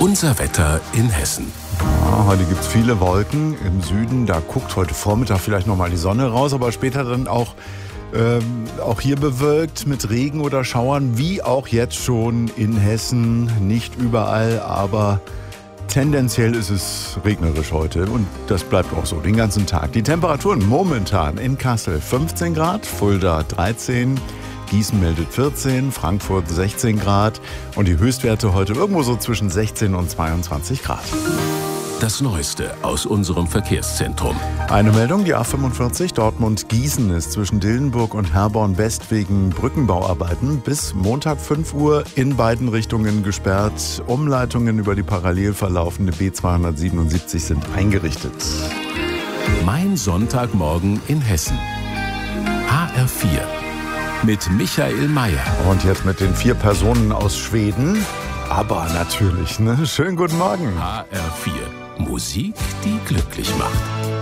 Unser Wetter in Hessen. Ja, heute gibt es viele Wolken im Süden. Da guckt heute Vormittag vielleicht nochmal die Sonne raus, aber später dann auch hier bewölkt mit Regen oder Schauern, wie auch jetzt schon in Hessen. Nicht überall, aber tendenziell ist es regnerisch heute und das bleibt auch so den ganzen Tag. Die Temperaturen momentan in Kassel 15 Grad, Fulda 13, Gießen meldet 14, Frankfurt 16 Grad und die Höchstwerte heute irgendwo so zwischen 16 und 22 Grad. Das Neueste aus unserem Verkehrszentrum. Eine Meldung, die A45 Dortmund-Gießen ist zwischen Dillenburg und Herborn-West wegen Brückenbauarbeiten bis Montag 5 Uhr in beiden Richtungen gesperrt. Umleitungen über die parallel verlaufende B277 sind eingerichtet. Mein Sonntagmorgen in Hessen. HR4 mit Michael Mayer. Und jetzt mit den 4 Personen aus Schweden. Aber natürlich, ne? Schönen guten Morgen. HR4. Musik, die glücklich macht.